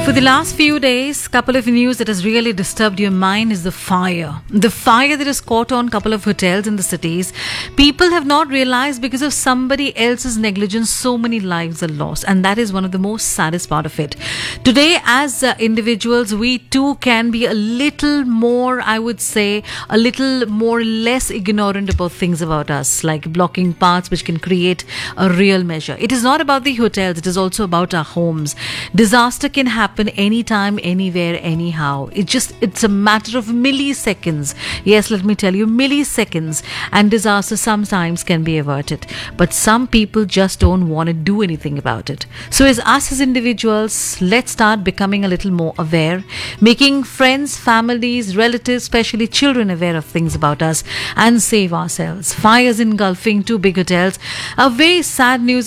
For the last few days, couple of news that has really disturbed your mind is the fire. The fire that has caught on couple of hotels in the cities. People have not realized because of somebody else's negligence, so many lives are lost. And that is one of the most saddest part of it. Today, as individuals, we too can be a little more, I would say, a little more less ignorant about things about us, like blocking paths which can create a real measure. It is not about the hotels, it is also about our homes. Disaster can happen anytime, anywhere, anyhow. It's a matter of milliseconds. Yes, let me tell you, milliseconds, and disaster sometimes can be averted. But some people just don't want to do anything about it. So as us as individuals, let's start becoming a little more aware, making friends, families, relatives, especially children aware of things about us, and save ourselves. Fires engulfing two big hotels. A very sad news